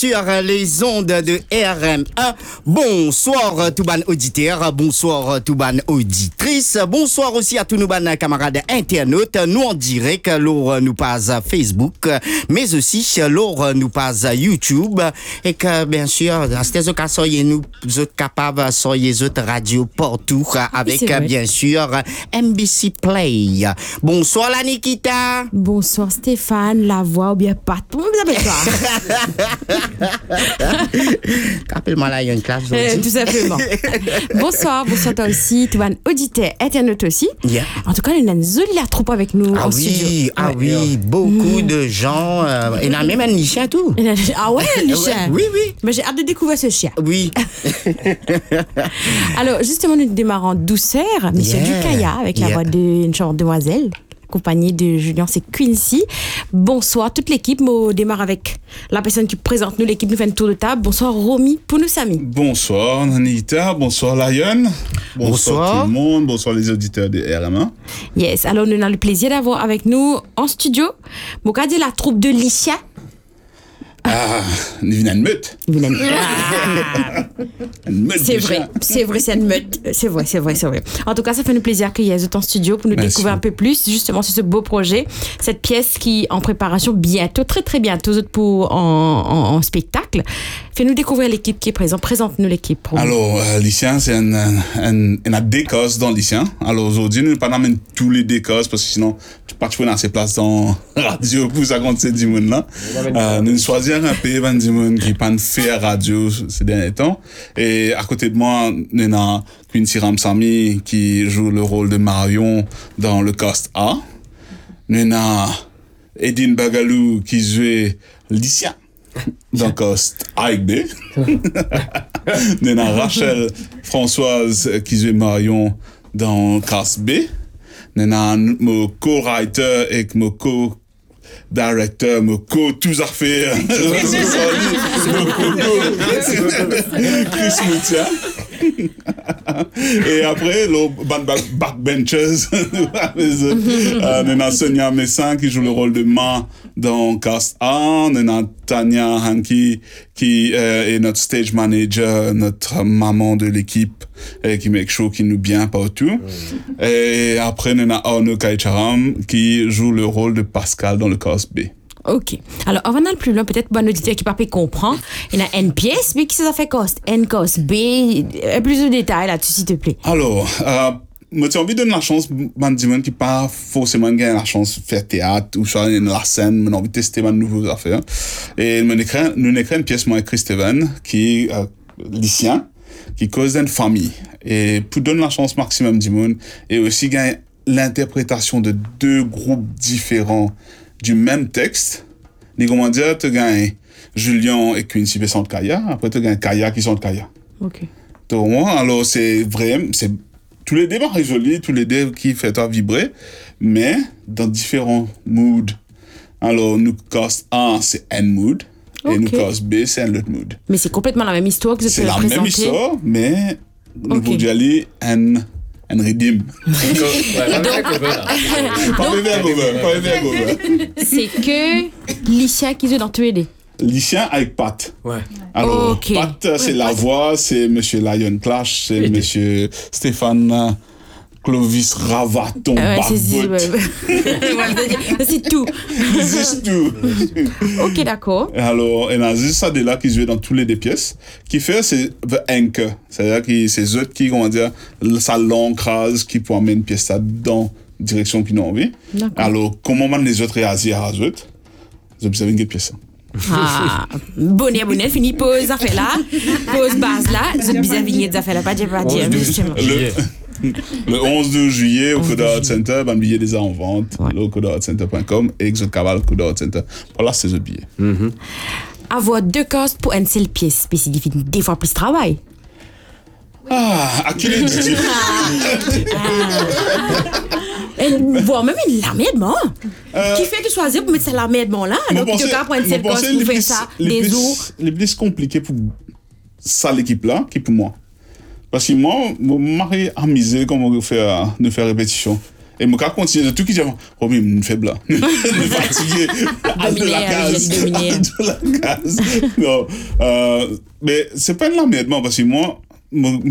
sur les ondes de RM1. Bonsoir tout ban auditeur, bonsoir tout ban auditrice, bonsoir aussi à tous nos ban camarades internautes, nous en direct, lors nous passe Facebook, mais aussi lors nous passe YouTube, et que bien sûr, à cette occasion, nous êtes capables, soyez autres radio partout, avec bien sûr MBC Play. Bonsoir la Nikita. Bonsoir Stéphane, la voix ou bien pas. Comment vous appelez ça? Rappelle-moi là, il y a une classe tout simplement. Bonsoir toi aussi, tu vas un auditeur, internaute aussi. Yeah. En tout cas, il y a une jolie troupe avec nous en studio. Oui, beaucoup de gens. Il y a même un chien tout. Ah ouais, un chien. Oui. Mais j'ai hâte de découvrir ce chien. Oui. Alors, justement, nous démarrons en douceur, Monsieur Dukaya, avec la voix d'une chanteuse demoiselle, accompagnée de Julien, c'est Quincy. Bonsoir toute l'équipe. On démarre avec la personne qui présente nous, l'équipe nous fait un tour de table. Bonsoir Romy Pounoussami. Bonsoir Nanita, bonsoir Lion. Bonsoir tout le monde, bonsoir les auditeurs de RM1. Yes, alors nous avons le plaisir d'avoir avec nous en studio, Mokadi, la troupe de Licia. Nous venons de meute. C'est vrai, c'est une meute. C'est vrai. En tout cas, ça fait nous plaisir qu'il y ait les autres en studio pour nous découvrir un peu plus justement sur ce beau projet, cette pièce qui est en préparation bientôt, très très bientôt, pour en spectacle. Fais-nous découvrir l'équipe qui est présente. Présente-nous l'équipe. Alors, Lycien, c'est un décors dans Lycien. Alors aujourd'hui, nous ne pas amener tous les décors parce que sinon, tu ne peux pas trouver assez de place dans la radio pour ça compte ces monde là. Nous choisir un pays qui pas fait radio ces derniers temps. Et à côté de moi, nous avons Quincy Ramsamy qui joue le rôle de Marion dans le cast A. Nous avons Edine Bagalou qui joue Lycien dans le cast A et B. Nous avons Rachel Françoise qui joue Marion dans le cast B. Nous avons mon co-writer et mon co-directeur, mon co-tous affaires. Chris Moutia. Et après, le backbenchers, nous avons Sonia Messin qui joue le rôle de Ma dans Cast A, nous avons Tania Hanki qui est notre stage manager, notre maman de l'équipe, qui make sure qu'il nous bien partout. Et après, nous avons Arnaud Kaicharam qui joue le rôle de Pascal dans le Cast B. Ok. Alors, avant d'aller plus loin, peut-être bon auditeur qui ne comprend, il y a une pièce, mais qui ça fait cost N, cost B, plus de détails là-dessus, s'il te plaît. Alors, moi, j'ai envie de donner la chance à des gens qui pas forcément gagné la chance de faire théâtre ou faire la scène, mais envie de tester mes nouvelles affaires. Et nous écrit une pièce, moi, avec Steven, qui est lycéen, qui cause d'une famille. Et pour donner la chance maximum du monde, et aussi gagner l'interprétation de deux groupes différents du même texte, comment dire, tu gagnes Julien et Quincy qui sont de Kaya, après tu gagnes Kaya qui sont de Kaya. Ok. Donc, moi, alors c'est vrai, c'est tous les débats jolis, tous les débats qui font toi vibrer, mais dans différents moods. Alors, nous cast A, c'est un mood, et nous cast B, c'est un autre mood. Mais c'est complètement la même histoire que vous c'est avez présentée. C'est la même histoire, mais nous pouvons aller un redeem. C'est que Licia qui joue dans tous les deux. Lycien avec Pat. Ouais. Alors, Pat, c'est la voix, c'est Monsieur Lion Clash, c'est Monsieur Stéphane Clovis Ravaton Barbot. C'est tout. C'est tout. Ok, d'accord. Alors, il y a juste ça de là qui joue dans tous les deux pièces. Qui fait, c'est The Anchor. C'est-à-dire que c'est eux qui, comment dire, ça l'ancrage, qui peut amener une pièce ça dans la direction qu'ils ont envie. Alors, comment les autres réagissent à eux? Vous observez une pièce. Bonnet, fini, pause, affaire là. Pause base là. Vous observez une affaire là, pas dire, justement. Le 11 juillet, au Coda Art Center, un billet déjà en vente, au codaartcenter.com et Exocaval Coda Art Center. Voilà, c'est ce billet. Avoir deux castes pour une seule pièce, mais c'est difficile, des fois plus de travail. À qui les dit Voire même une lamèdement. Qui fait de choisir pour mettre ça lamèdement là? Alors, plutôt qu'à prendre cette caste pour faire ça, des jours. Les plus compliqués pour ça, l'équipe là, qui pour moi. Parce que moi, mon mari a misé comme on fait répétition. Et je continue tout qui dit, oh, mais je suis faible. Je suis fatigué. Dominé, De la case. Non, mais c'est pas de la merde, parce que moi,